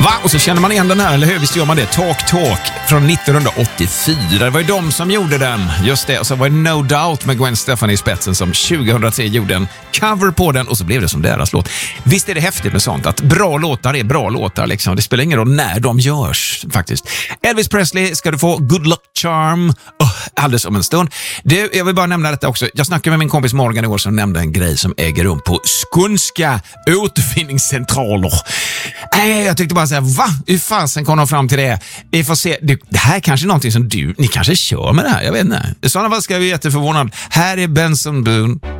Va? Och så känner man igen den här, eller hur? Visst gör man det? Talk Talk från 1984. Det var ju de som gjorde den. Just det. Och så var det No Doubt med Gwen Stefani i spetsen som 2003 gjorde en cover på den och så blev det som deras låt. Visst är det häftigt med sånt att bra låtar är bra låtar liksom. Det spelar ingen roll när de görs faktiskt. Elvis Presley ska du få Good Luck Charm alldeles om en stund. Jag vill bara nämna detta också. Jag snackade med min kompis Morgan igår som nämnde en grej som äger rum på skånska återfinningscentraler. Jag tyckte bara säga, va? Hur fasen kom de fram till det? Vi får se. Det här är kanske någonting som ni kanske kör med det här. Jag vet inte. I sådana fall ska vi jätteförvånad. Här är Benson Boone.